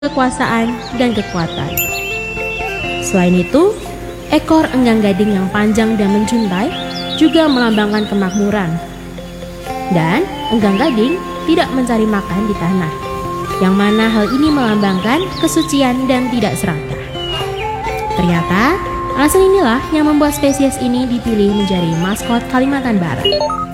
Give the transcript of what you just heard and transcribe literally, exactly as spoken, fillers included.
kekuasaan dan kekuatan. Selain itu, ekor enggang gading yang panjang dan menjuntai juga melambangkan kemakmuran. Dan enggang gading tidak mencari makan di tanah, yang mana hal ini melambangkan kesucian dan tidak serakah. Ternyata, alasan inilah yang membuat spesies ini dipilih menjadi maskot Kalimantan Barat.